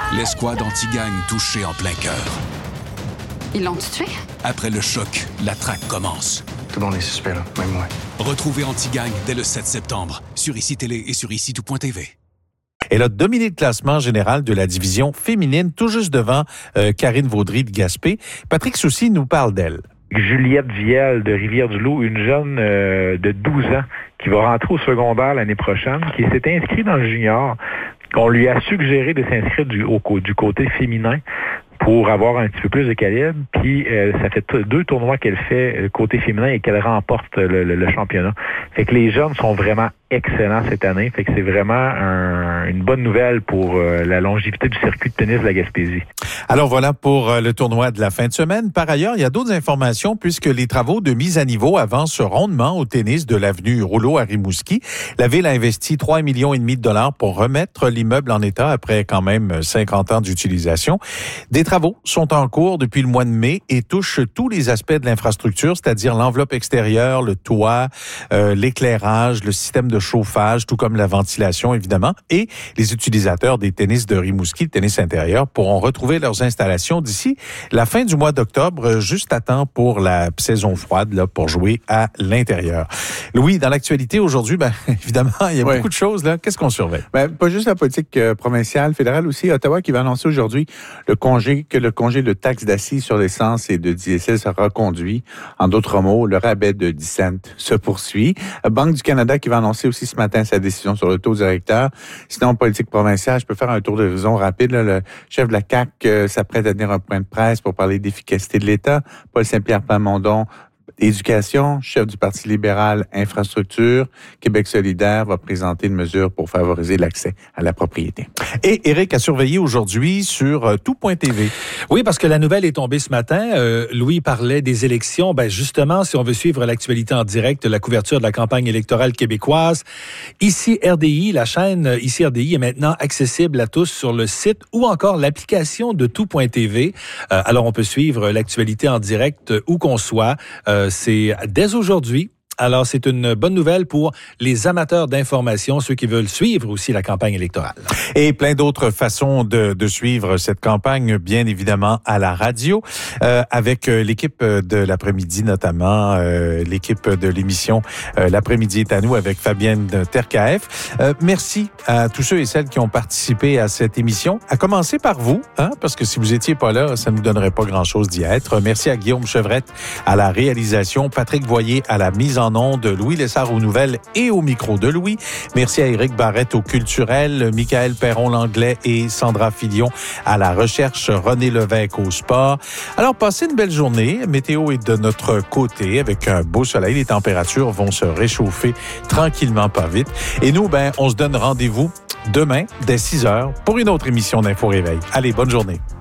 L'escouade anti-gang touchée en plein cœur. Ils l'ont tué? Après le choc, la traque commence. Tout le monde est suspect, là, même moi. Retrouvez Anti-Gang dès le 7 septembre sur ICI Télé et sur ICI-tout.tv. Elle a dominé le classement général de la division féminine, tout juste devant Karine Vaudry de Gaspé. Patrick Soucy nous parle d'elle. Juliette Viel de Rivière-du-Loup, une jeune de 12 ans qui va rentrer au secondaire l'année prochaine, qui s'est inscrite dans le junior. On lui a suggéré de s'inscrire du côté féminin pour avoir un petit peu plus de calibre. Puis ça fait 2 tournois qu'elle fait côté féminin et qu'elle remporte le championnat. Fait que les jeunes sont vraiment excellents cette année. Fait que c'est vraiment une bonne nouvelle pour la longévité du circuit de tennis de la Gaspésie. Alors voilà pour le tournoi de la fin de semaine. Par ailleurs, il y a d'autres informations puisque les travaux de mise à niveau avancent rondement au tennis de l'avenue Rouleau à Rimouski. La ville a investi 3,5 millions de dollars pour remettre l'immeuble en état après quand même 50 ans d'utilisation. Des travaux sont en cours depuis le mois de mai et touchent tous les aspects de l'infrastructure, c'est-à-dire l'enveloppe extérieure, le toit, l'éclairage, le système de chauffage, tout comme la ventilation, évidemment. Et les utilisateurs des tennis de Rimouski, le tennis intérieur, pourront retrouver leurs installations d'ici la fin du mois d'octobre, juste à temps pour la saison froide, là, pour jouer à l'intérieur. Louis, dans l'actualité aujourd'hui, évidemment, il y a beaucoup de choses, là. Qu'est-ce qu'on surveille? Pas juste la politique provinciale, fédérale aussi. Ottawa qui va annoncer aujourd'hui le congé de taxe d'accise sur l'essence et de diesel sera reconduit. En d'autres mots, le rabais de 10 cents se poursuit. Banque du Canada qui va annoncer aussi ce matin sa décision sur le taux directeur. Sinon, politique provinciale, je peux faire un tour d'horizon rapide. Là. Le chef de la CAQ s'apprête à tenir un point de presse pour parler d'efficacité de l'État. Paul Saint-Pierre Plamondon, éducation, chef du Parti libéral, infrastructure, Québec solidaire va présenter une mesure pour favoriser l'accès à la propriété. Et Éric a surveillé aujourd'hui sur tout.tv. Oui, parce que la nouvelle est tombée ce matin. Louis parlait des élections. Justement, si on veut suivre l'actualité en direct, la couverture de la campagne électorale québécoise, Ici RDI, la chaîne Ici RDI est maintenant accessible à tous sur le site ou encore l'application de tout.tv. Alors, on peut suivre l'actualité en direct où qu'on soit. C'est dès aujourd'hui. Alors, c'est une bonne nouvelle pour les amateurs d'information, ceux qui veulent suivre aussi la campagne électorale. Et plein d'autres façons de suivre cette campagne, bien évidemment, à la radio, avec l'équipe de l'après-midi, notamment l'équipe de l'émission L'après-midi est à nous avec Fabienne Terkaef. Merci à tous ceux et celles qui ont participé à cette émission, à commencer par vous, parce que si vous étiez pas là, ça ne nous donnerait pas grand-chose d'y être. Merci à Guillaume Chevrette à la réalisation, Patrick Voyer à la mise en ondes, Louis Lessard aux nouvelles et au micro de Louis. Merci à Éric Barrette au culturel, Michael Perron-Langlais et Sandra Filion à la recherche, René Lévesque au sport. Alors, passez une belle journée. Météo est de notre côté avec un beau soleil. Les températures vont se réchauffer tranquillement, pas vite. Et nous, on se donne rendez-vous demain dès 6 heures pour une autre émission d'Info Réveil. Allez, bonne journée.